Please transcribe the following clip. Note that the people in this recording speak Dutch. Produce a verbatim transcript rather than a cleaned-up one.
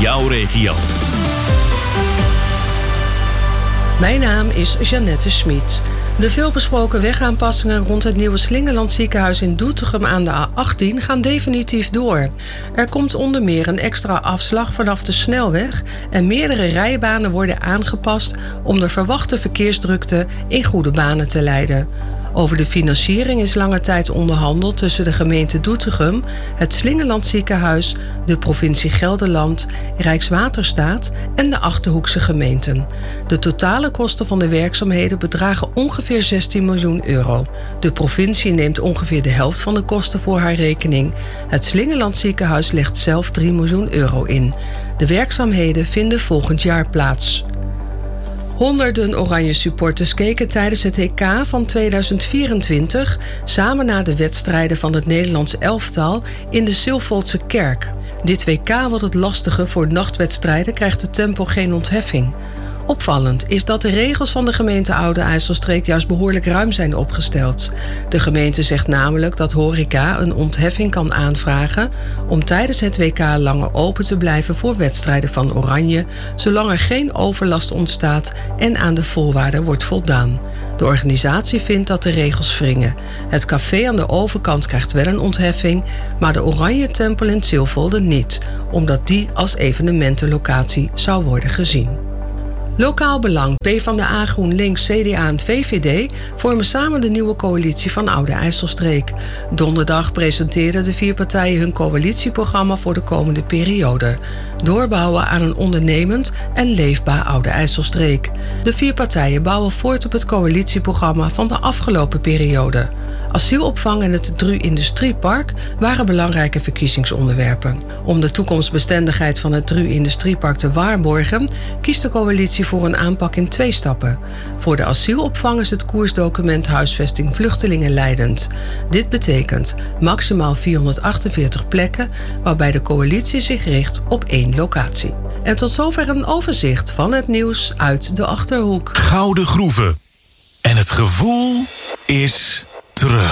jouw regio. Mijn naam is Jeannette Schmid. De veelbesproken wegaanpassingen rond het nieuwe Slingeland ziekenhuis in Doetinchem aan de A achttien gaan definitief door. Er komt onder meer een extra afslag vanaf de snelweg en meerdere rijbanen worden aangepast om de verwachte verkeersdrukte in goede banen te leiden. Over de financiering is lange tijd onderhandeld tussen de gemeente Doetinchem, het Slingeland ziekenhuis, de provincie Gelderland, Rijkswaterstaat en de Achterhoekse gemeenten. De totale kosten van de werkzaamheden bedragen ongeveer zestien miljoen euro. De provincie neemt ongeveer de helft van de kosten voor haar rekening. Het Slingeland ziekenhuis legt zelf drie miljoen euro in. De werkzaamheden vinden volgend jaar plaats. Honderden Oranje supporters keken tijdens het E K van tweeduizend vierentwintig samen naar de wedstrijden van het Nederlands elftal in de Silvoldse Kerk. Dit W K wordt het lastige voor nachtwedstrijden, krijgt het tempo geen ontheffing. Opvallend is dat de regels van de gemeente Oude IJsselstreek juist behoorlijk ruim zijn opgesteld. De gemeente zegt namelijk dat horeca een ontheffing kan aanvragen om tijdens het W K langer open te blijven voor wedstrijden van Oranje, zolang er geen overlast ontstaat en aan de voorwaarden wordt voldaan. De organisatie vindt dat de regels wringen. Het café aan de overkant krijgt wel een ontheffing, maar de Oranje Tempel in Silvolde niet, omdat die als evenementenlocatie zou worden gezien. Lokaal Belang, PvdA, GroenLinks, C D A en V V D vormen samen de nieuwe coalitie van Oude IJsselstreek. Donderdag presenteerden de vier partijen hun coalitieprogramma voor de komende periode. Doorbouwen aan een ondernemend en leefbaar Oude IJsselstreek. De vier partijen bouwen voort op het coalitieprogramma van de afgelopen periode. Asielopvang en het D R U Industriepark waren belangrijke verkiezingsonderwerpen. Om de toekomstbestendigheid van het D R U Industriepark te waarborgen, kiest de coalitie voor een aanpak in twee stappen. Voor de asielopvang is het koersdocument Huisvesting Vluchtelingen leidend. Dit betekent maximaal vierhonderdachtenveertig plekken, waarbij de coalitie zich richt op één locatie. En tot zover een overzicht van het nieuws uit de Achterhoek. Gouden Groeven. En het gevoel is terug.